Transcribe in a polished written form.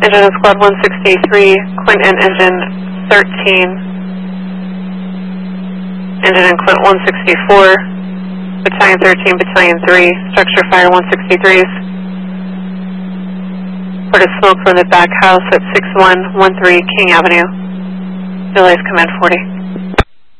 Engine in Squad 163, Quint and Engine 13. Engine in Quint 164, Battalion 13, Battalion 3, structure fire 163s. Reported smoke from the back house at 6113 King Avenue. Delays command 40.